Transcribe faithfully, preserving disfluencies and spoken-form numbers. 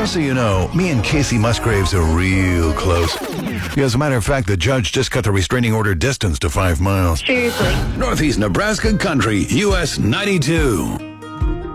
Just so you know, me and Casey Musgraves are real close. As a matter of fact, the judge just cut the restraining order distance to five miles. Seriously. Northeast Nebraska Country, U S ninety-two.